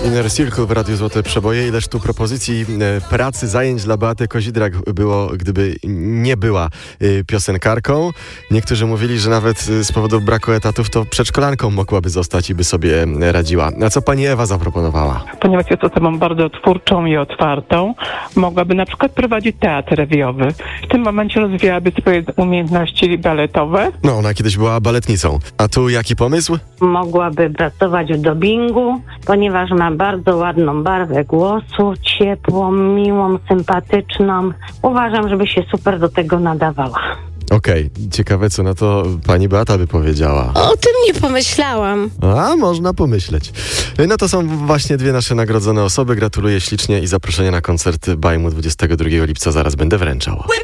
Inner Circle w Radiu Złote Przeboje. Ileż tu propozycji pracy, zajęć dla Beaty Kozidrak było, gdyby nie była piosenkarką. Niektórzy mówili, że nawet z powodu braku etatów to przedszkolanką mogłaby zostać i by sobie radziła. A co pani Ewa zaproponowała? Ponieważ jest osobą bardzo twórczą i otwartą, mogłaby na przykład prowadzić teatr rewiowy. W tym momencie rozwijałaby swoje umiejętności baletowe. No, ona kiedyś była baletnicą. A tu jaki pomysł? Mogłaby pracować w dubbingu, ponieważ ma bardzo ładną barwę głosu, ciepłą, miłą, sympatyczną. Uważam, żeby się super do tego nadawała. Okej, ciekawe co na to pani Beata by powiedziała. O tym nie pomyślałam. A, można pomyśleć. No to są właśnie dwie nasze nagrodzone osoby. Gratuluję ślicznie i zaproszenie na koncert Bajmu 22 lipca zaraz będę wręczał.